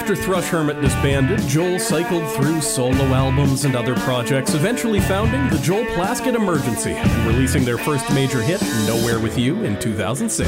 After Thrush Hermit disbanded, Joel cycled through solo albums and other projects, eventually founding the Joel Plaskett Emergency and releasing their first major hit, Nowhere With You, in 2006.